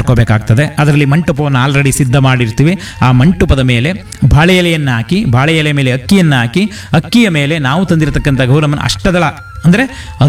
ಮಾಡ್ಕೋಬೇಕಾಗ್ತದೆ. ಅದರಲ್ಲಿ ಮಂಟಪವನ್ನು ಆಲ್ರೆಡಿ ಸಿದ್ಧ ಮಾಡಿರ್ತೀವಿ. ಆ ಮಂಟಪದ ಮೇಲೆ ಬಾಳೆ ಎಲೆಯನ್ನು ಹಾಕಿ, ಬಾಳೆ ಎಲೆ ಮೇಲೆ ಅಕ್ಕಿಯನ್ನು ಹಾಕಿ, ಅಕ್ಕಿಯ ಮೇಲೆ ನಾವು ತಂದಿರತಕ್ಕಂಥ ಗೌರಮ್ಮನ ಅಷ್ಟದಳ ಅಂದರೆ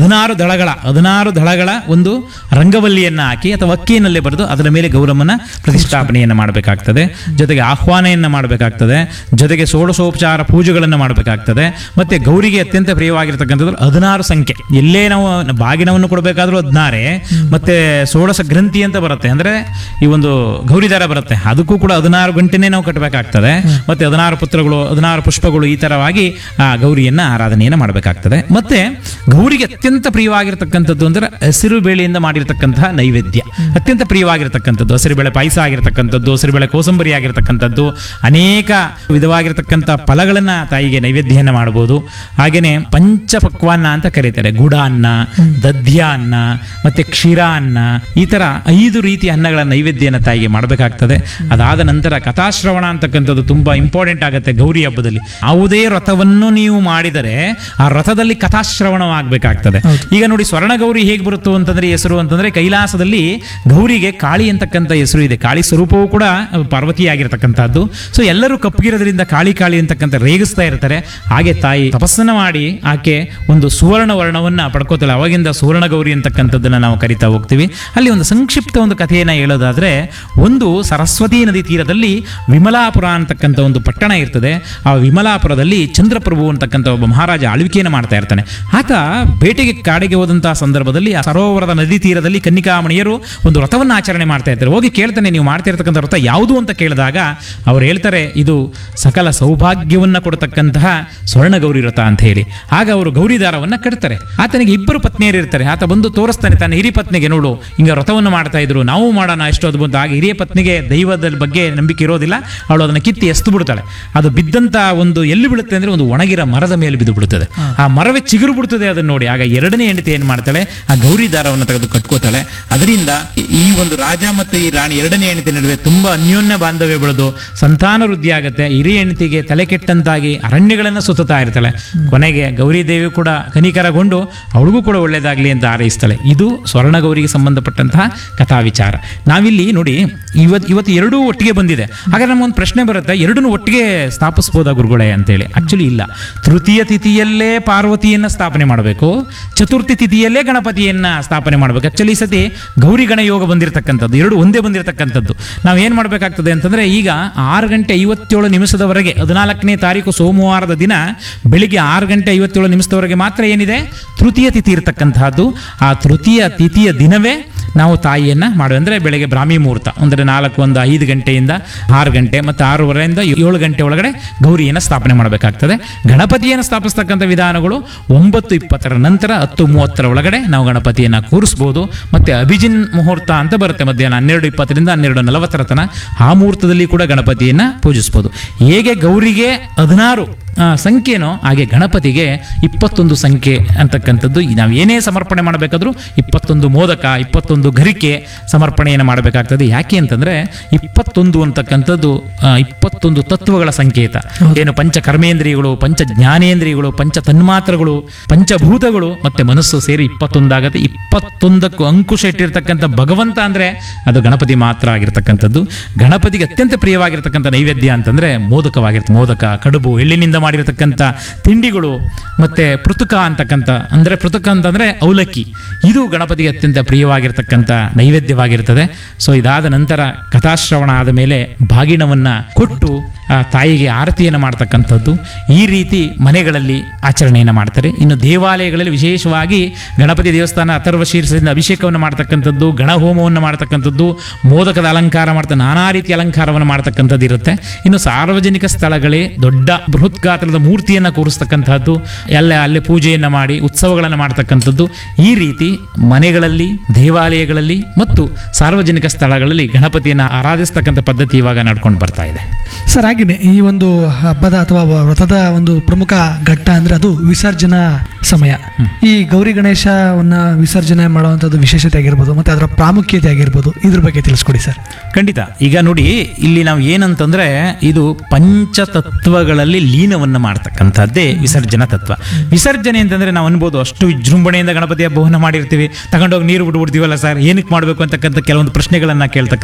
16 ದಳಗಳ ಒಂದು ರಂಗವಲ್ಲಿಯನ್ನು ಹಾಕಿ ಅಥವಾ ಅಕ್ಕಿಯನ್ನಲ್ಲೇ ಬರೆದು ಅದರ ಮೇಲೆ ಗೌರಮ್ಮನ ಪ್ರತಿಷ್ಠಾಪನೆಯನ್ನು ಮಾಡಬೇಕಾಗ್ತದೆ. ಜೊತೆಗೆ ಆಹ್ವಾನೆಯನ್ನು ಮಾಡಬೇಕಾಗ್ತದೆ. ಜೊತೆಗೆ ಷೋಡಶೋಪಚಾರ ಪೂಜೆಗಳನ್ನು ಮಾಡಬೇಕಾಗ್ತದೆ. ಮತ್ತು ಗೌರಿಗೆ ಅತ್ಯಂತ ಪ್ರಿಯವಾಗಿರ್ತಕ್ಕಂಥದ್ದು 16 ಸಂಖ್ಯೆ. ಎಲ್ಲೇ ನಾವು ಬಾಗಿನವನ್ನು ಕೊಡಬೇಕಾದ್ರೂ 16, ಮತ್ತು ಷೋಡಶ ಗ್ರಂಥಿ ಅಂತ ಬರುತ್ತೆ, ಅಂದರೆ ಈ ಒಂದು ಗೌರಿದಾರ ಬರುತ್ತೆ, ಅದಕ್ಕೂ ಕೂಡ 16 ಗಂಟೆನೇ ನಾವು ಕಟ್ಟಬೇಕಾಗ್ತದೆ. ಮತ್ತು 16 ಪುತ್ರಗಳು, 16 ಪುಷ್ಪಗಳು, ಈ ಥರವಾಗಿ ಆ ಗೌರಿಯನ್ನು ಆರಾಧನೆಯನ್ನು ಮಾಡಬೇಕಾಗ್ತದೆ. ಮತ್ತು ಗೌರಿಗೆ ಅತ್ಯಂತ ಪ್ರಿಯವಾಗಿರ್ತಕ್ಕಂಥದ್ದು ಅಂದರೆ ಹಸಿರು ಬೇಳೆಯಿಂದ ಮಾಡಿರ್ತಕ್ಕಂತಹ ನೈವೇದ್ಯ ಅತ್ಯಂತ ಪ್ರಿಯವಾಗಿರ್ತಕ್ಕಂಥದ್ದು. ಹಸಿರು ಬೇಳೆ ಪಾಯಸ ಆಗಿರ್ತಕ್ಕಂಥದ್ದು, ಹಸಿರು ಬೇಳೆ ಕೋಸಂಬರಿ ಆಗಿರ್ತಕ್ಕಂಥದ್ದು, ಅನೇಕ ವಿಧವಾಗಿರ್ತಕ್ಕಂಥ ಫಲಗಳನ್ನು ತಾಯಿಗೆ ನೈವೇದ್ಯವನ್ನು ಮಾಡಬಹುದು. ಹಾಗೆಯೇ ಪಂಚಪಕ್ವಾನ್ನ ಅಂತ ಕರೀತಾರೆ. ಗುಡಾನ್ನ, ದಧ್ಯಾನ್ನ, ಮತ್ತೆ ಕ್ಷೀರಾನ್ನ, ಈ ಥರ 5 ರೀತಿಯ ಅನ್ನಗಳ ನೈವೇದ್ಯನ ತಾಯಿಗೆ ಮಾಡಬೇಕಾಗ್ತದೆ. ಅದಾದ ನಂತರ ಕಥಾಶ್ರವಣ ಅಂತಕ್ಕಂಥದ್ದು ತುಂಬ ಇಂಪಾರ್ಟೆಂಟ್ ಆಗುತ್ತೆ ಗೌರಿ ಹಬ್ಬದಲ್ಲಿ. ಯಾವುದೇ ವ್ರತವನ್ನು ನೀವು ಮಾಡಿದರೆ ಆ ವ್ರತದಲ್ಲಿ ಕಥಾಶ್ರವಣ ಆಗಬೇಕಾಗ್ತದೆ. ಈಗ ನೋಡಿ, ಸ್ವರ್ಣಗೌರಿ ಹೇಗೆ ಬರುತ್ತೋ ಅಂತಂದ್ರೆ ಹೆಸರು ಅಂತಂದ್ರೆ ಕೈಲಾಸದಲ್ಲಿ ಗೌರಿಗೆ ಕಾಳಿ ಅಂತಕ್ಕಂಥ ಹೆಸರು ಇದೆ. ಕಾಳಿ ಸ್ವರೂಪವೂ ಕೂಡ ಪಾರ್ವತಿ ಆಗಿರ್ತಕ್ಕಂಥದ್ದು. ಸೊ ಎಲ್ಲರೂ ಕಪ್ಪಗಿರೋದ್ರಿಂದ ಕಾಳಿ ಕಾಳಿ ಅಂತಕ್ಕಂಥ ರೇಗಿಸ್ತಾ ಇರ್ತಾರೆ. ಹಾಗೆ ತಾಯಿ ತಪಸ್ಸನ್ನ ಮಾಡಿ ಆಕೆ ಒಂದು ಸುವರ್ಣ ವರ್ಣವನ್ನ ಪಡ್ಕೋತಾಳೆ. ಅವಾಗಿಂದ ಸುವರ್ಣ ಗೌರಿ ಅಂತಕ್ಕಂಥದ್ದನ್ನ ನಾವು ಕರಿತಾ ಹೋಗ್ತೀವಿ. ಅಲ್ಲಿ ಒಂದು ಸಂಕ್ಷಿಪ್ತ ಒಂದು ಕಥೆಯನ್ನ ಹೇಳೋದಾದ್ರೆ, ಒಂದು ಸರಸ್ವತಿ ನದಿ ತೀರದಲ್ಲಿ ವಿಮಲಾಪುರ ಅಂತಕ್ಕಂಥ ಒಂದು ಪಟ್ಟಣ ಇರ್ತದೆ. ಆ ವಿಮಲಾಪುರದಲ್ಲಿ ಚಂದ್ರಪ್ರಭು ಅಂತಕ್ಕಂಥ ಒಬ್ಬ ಮಹಾರಾಜ ಆಳ್ವಿಕೆಯನ್ನು ಮಾಡ್ತಾ ಇರ್ತಾನೆ. ಆತ ಬೇಟೆಗೆ ಕಾಡಿಗೆ ಹೋದಂತಹ ಸಂದರ್ಭದಲ್ಲಿ ಆ ಸರೋವರದ ನದಿ ತೀರದಲ್ಲಿ ಕನ್ನಿಕಾಮಣಿಯರು ಒಂದು ವ್ರತವನ್ನು ಆಚರಣೆ ಮಾಡ್ತಾ ಇರ್ತಾರೆ. ಹೋಗಿ ಕೇಳ್ತಾನೆ, ನೀವು ಮಾಡ್ತಾ ಇರ್ತಕ್ಕಂಥ ವ್ರತ ಯಾವುದು ಅಂತ ಕೇಳಿದಾಗ ಅವ್ರು ಹೇಳ್ತಾರೆ, ಇದು ಸಕಲ ಸೌಭಾಗ್ಯವನ್ನು ಕೊಡತಕ್ಕಂತಹ ಸ್ವರ್ಣಗೌರಿ ವ್ರತ ಅಂತ ಹೇಳಿ. ಆಗ ಅವರು ಗೌರಿದಾರವನ್ನು ಕಟ್ತಾರೆ. ಆತನಿಗೆ 2 ಪತ್ನಿಯರು ಇರ್ತಾರೆ. ಆತ ಬಂದು ತೋರಿಸ್ತಾನೆ ತನ್ನ ಹಿರಿಯ ಪತ್ನಿಗೆ, ನೋಡು ಹಿಂಗ ವ್ರತವನ್ನು ಮಾಡ್ತಾ ಇದ್ರು, ನಾವು ಮಾಡೋಣ ಎಷ್ಟು ಅದು ಬಂತು. ಆಗ ಹಿರಿಯ ಪತ್ನಿಗೆ ದೈವದ ಬಗ್ಗೆ ನಂಬಿಕೆ ಇರೋದಿಲ್ಲ. ಅವಳು ಅದನ್ನು ಕಿತ್ತಿ ಎಸ್ದು ಬಿಡ್ತಾಳೆ. ಅದು ಬಿದ್ದಂತ ಒಂದು ಎಲ್ಲಿ ಬೀಳುತ್ತೆ ಅಂದ್ರೆ ಒಂದು ಒಣಗಿರ ಮರದ ಮೇಲೆ ಬಿದ್ದು ಬಿಡುತ್ತದೆ. ಆ ಮರವೇ ಚಿಗುರು ಬಿಡುತ್ತದೆ. ಅದನ್ನು ನೋಡಿ ಆಗ 2ನೇ ಹೆಂಡತಿ ಏನ್ ಮಾಡ್ತಾಳೆ, ಆ ಗೌರಿ ದಾರವನ್ನು ತೆಗೆದು ಕಟ್ಕೋತಾಳೆ. ಅದರಿಂದ ಈ ಒಂದು ರಾಜ ಮತ್ತು ಈ ರಾಣಿ 2ನೇ ಹೆಂಡತಿ ನಡುವೆ ತುಂಬಾ ಅನ್ಯೋನ್ಯ ಬಾಂಧವ್ಯ ಬೆಳೆದು ಸಂತಾನ ವೃದ್ಧಿ ಆಗುತ್ತೆ. ಹಿರಿಯ ಹೆಂಡತಿಗೆ ತಲೆ ಕೆಟ್ಟಂತಾಗಿ ಅರಣ್ಯಗಳನ್ನು ಸುತ್ತಾ ಇರ್ತಾಳೆ. ಕೊನೆಗೆ ಗೌರಿ ದೇವಿ ಕೂಡ ಕನಿಕರಗೊಂಡು ಅವಳಿಗೂ ಕೂಡ ಒಳ್ಳೇದಾಗ್ಲಿ ಅಂತ ಹಾರೈಸ್ತಾಳೆ. ಇದು ಸ್ವರ್ಣಗೌರಿಗೆ ಸಂಬಂಧಪಟ್ಟಂತಹ ಕಥಾ ವಿಚಾರ. ನಾವಿಲ್ಲಿ ನೋಡಿ, ಇವತ್ತು ಎರಡೂ ಒಟ್ಟಿಗೆ ಬಂದಿದೆ. ಹಾಗಾದ್ರೆ ನಮಗೊಂದು ಪ್ರಶ್ನೆ ಬರುತ್ತೆ, ಎರಡನ್ನೂ ಒಟ್ಟಿಗೆ ಸ್ಥಾಪಿಸ್ಬೋದಾ ಗುರುಗಳೇ ಅಂತೇಳಿ? ಆಕ್ಚುಲಿ ಇಲ್ಲ. ತೃತೀಯ ತಿಥಿಯಲ್ಲೇ ಪಾರ್ವತಿಯನ್ನ ಸ್ಥಾಪನೆ ಮಾಡಬೇಕು, ಚತುರ್ಥಿ ತಿಥಿಯಲ್ಲೇ ಗಣಪತಿಯನ್ನ ಸ್ಥಾಪನೆ ಮಾಡಬೇಕು. ಆಕ್ಚುಲಿ ಈ ಸತಿ ಗೌರಿ ಗಣ ಯೋಗ ಬಂದಿರತಕ್ಕಂಥದ್ದು, ಎರಡು ಒಂದೇ ಬಂದಿರತಕ್ಕಂಥದ್ದು. ನಾವು ಏನು ಮಾಡಬೇಕಾಗ್ತದೆ ಅಂತಂದ್ರೆ, ಈಗ 6:57 14ನೇ ತಾರೀಕು ಸೋಮವಾರದ ದಿನ ಬೆಳಿಗ್ಗೆ 6:57 ಮಾತ್ರ ಏನಿದೆ ತೃತೀಯ ತಿಥಿ ಇರತಕ್ಕಂತಹದ್ದು. ಆ ತೃತೀಯ ತಿಥಿಯ ದಿನವೇ ನಾವು ತಾಯಿಯನ್ನ ಮಾಡುವ, ಅಂದ್ರೆ ಬೆಳಗ್ಗೆ ಬ್ರಾಹ್ಮಿ ಮುಹೂರ್ತ ಅಂದರೆ 5 ಗಂಟೆಯಿಂದ 6 ಗಂಟೆ ಮತ್ತು 6:30ರಿಂದ 7 ಗಂಟೆ ಒಳಗಡೆ ಗೌರಿಯನ್ನು ಸ್ಥಾಪನೆ ಮಾಡಬೇಕಾಗ್ತದೆ. ಗಣಪತಿಯನ್ನು ಸ್ಥಾಪಿಸ್ತಕ್ಕಂಥ ವಿಧಾನಗಳು 9:20 ನಂತರ 10:30 ಒಳಗಡೆ ನಾವು ಗಣಪತಿಯನ್ನು ಕೂರಿಸ್ಬೋದು. ಮತ್ತೆ ಅಭಿಜಿನ್ ಮುಹೂರ್ತ ಅಂತ ಬರುತ್ತೆ, ಮಧ್ಯಾಹ್ನ 12:20ರಿಂದ 12:40 ತನಕ. ಆ ಮುಹೂರ್ತದಲ್ಲಿ ಕೂಡ ಗಣಪತಿಯನ್ನು ಪೂಜಿಸ್ಬೋದು. ಹೇಗೆ ಗೌರಿಗೆ 16 ಸಂಖ್ಯೆನೋ ಹಾಗೆ ಗಣಪತಿಗೆ 21 ಸಂಖ್ಯೆ ಅಂತಕ್ಕಂಥದ್ದು. ನಾವು ಏನೇ ಸಮರ್ಪಣೆ ಮಾಡಬೇಕಾದ್ರೂ 21 ಮೋದಕ, 21 ಗರಿಕೆ ಸಮರ್ಪಣೆಯನ್ನು ಮಾಡಬೇಕಾಗ್ತದೆ. ಯಾಕೆ ಅಂತಂದ್ರೆ 21 ಅಂತಕ್ಕಂಥದ್ದು 21 ತತ್ವಗಳ ಸಂಕೇತ. ಏನು ಪಂಚ ಕರ್ಮೇಂದ್ರಿಯಗಳು, ಪಂಚ ಜ್ಞಾನೇಂದ್ರಿಯಗಳು, ಪಂಚ ತನ್ಮಾತ್ರಗಳು, ಪಂಚಭೂತಗಳು ಮತ್ತೆ ಮನಸ್ಸು ಸೇರಿ 21 ಆಗುತ್ತೆ. 21ಕ್ಕೂ ಅಂಕುಶ ಇಟ್ಟಿರ್ತಕ್ಕಂಥ ಭಗವಂತ ಅಂದ್ರೆ ಅದು ಗಣಪತಿ ಮಾತ್ರ ಆಗಿರ್ತಕ್ಕಂಥದ್ದು. ಗಣಪತಿಗೆ ಅತ್ಯಂತ ಪ್ರಿಯವಾಗಿರ್ತಕ್ಕಂಥ ನೈವೇದ್ಯ ಅಂತಂದ್ರೆ ಮೋದಕವಾಗಿರುತ್ತೆ. ಮೋದಕ, ಕಡುಬು, ಎಳ್ಳಿನಿಂದ ಮಾಡಿರತಕ್ಕಂಥ ತಿಂಡಿಗಳು, ಮತ್ತೆ ಪೃತುಕ ಅಂತಕ್ಕಂಥ, ಅಂದ್ರೆ ಪೃತುಕ ಅಂತಂದ್ರೆ ಅವಲಕ್ಕಿ, ಇದು ಗಣಪತಿಗೆ ಅತ್ಯಂತ ಪ್ರಿಯವಾಗಿರ್ತಕ್ಕಂಥ ನೈವೇದ್ಯವಾಗಿರ್ತದೆ. ಸೊ ಇದಾದ ನಂತರ ಕಥಾಶ್ರವಣ ಆದ ಮೇಲೆ ಬಾಗಿಣವನ್ನ ಕೊಟ್ಟು ಆ ತಾಯಿಗೆ ಆರತಿಯನ್ನು ಮಾಡ್ತಕ್ಕಂಥದ್ದು. ಈ ರೀತಿ ಮನೆಗಳಲ್ಲಿ ಆಚರಣೆಯನ್ನು ಮಾಡ್ತಾರೆ. ಇನ್ನು ದೇವಾಲಯಗಳಲ್ಲಿ ವಿಶೇಷವಾಗಿ ಗಣಪತಿ ದೇವಸ್ಥಾನ ಅಥರ್ವ ಶೀರ್ಷದಿಂದ ಅಭಿಷೇಕವನ್ನು ಮಾಡ್ತಕ್ಕಂಥದ್ದು, ಗಣಹೋಮವನ್ನು ಮಾಡ್ತಕ್ಕಂಥದ್ದು, ಮೋದಕದ ಅಲಂಕಾರ ಮಾಡ್ತಾ ನಾನಾ ರೀತಿಯ ಅಲಂಕಾರವನ್ನು ಮಾಡ್ತಕ್ಕಂಥದ್ದು ಇರುತ್ತೆ. ಇನ್ನು ಸಾರ್ವಜನಿಕ ಸ್ಥಳಗಳೇ ದೊಡ್ಡ ಬೃಹತ್ ಗಾತ್ರದ ಮೂರ್ತಿಯನ್ನು ಕೂರಿಸ್ತಕ್ಕಂಥದ್ದು, ಅಲ್ಲೇ ಪೂಜೆಯನ್ನು ಮಾಡಿ ಉತ್ಸವಗಳನ್ನು ಮಾಡ್ತಕ್ಕಂಥದ್ದು. ಈ ರೀತಿ ಮನೆಗಳಲ್ಲಿ, ದೇವಾಲಯಗಳಲ್ಲಿ ಮತ್ತು ಸಾರ್ವಜನಿಕ ಸ್ಥಳಗಳಲ್ಲಿ ಗಣಪತಿಯನ್ನು ಆರಾಧಿಸ್ತಕ್ಕಂಥ ಪದ್ಧತಿ ಇವಾಗ ನಡ್ಕೊಂಡು ಬರ್ತಾ ಇದೆ. ಸರ್, ಹಾಗೆಯೇ ಈ ಒಂದು ಹಬ್ಬದ ಅಥವಾ ವ್ರತದ ಒಂದು ಪ್ರಮುಖ ಘಟ್ಟ ಅಂದ್ರೆ ಅದು ವಿಸರ್ಜನಾ ಸಮಯ. ಈ ಗೌರಿ ಗಣೇಶವನ್ನ ವಿಸರ್ಜನೆ ಮಾಡುವಂಥದ್ದು ವಿಶೇಷತೆ ಆಗಿರ್ಬೋದು, ಮತ್ತೆ ಅದರ ಪ್ರಾಮುಖ್ಯತೆ ಆಗಿರ್ಬೋದು, ಇದ್ರ ಬಗ್ಗೆ ತಿಳಿಸ್ಕೊಡಿ ಸರ್. ಖಂಡಿತ. ಈಗ ನೋಡಿ, ಇಲ್ಲಿ ನಾವು ಏನಂತಂದ್ರೆ ಇದು ಪಂಚತತ್ವಗಳಲ್ಲಿ ಲೀನವನ್ನು ಮಾಡ್ತಕ್ಕಂಥದ್ದೇ ವಿಸರ್ಜನಾ ತತ್ವ. ವಿಸರ್ಜನೆ ಅಂತಂದ್ರೆ ನಾವು ಅನ್ಬೋದು ಅಷ್ಟು ವಿಜೃಂಭಣೆಯಿಂದ ಗಣಪತಿ ಹಬ್ಬವನ್ನು ಮಾಡಿರ್ತೀವಿ, ತಗೊಂಡೋಗಿ ನೀರು ಬಿಟ್ಬಿಡ್ತೀವಲ್ಲ ಸರ್, ಏನಕ್ಕೆ ಮಾಡಬೇಕು ಅಂತಕ್ಕಂಥ ಕೆಲವೊಂದು ಪ್ರಶ್ನೆಗಳನ್ನ ಕೇಳ್ತಕ್ಕ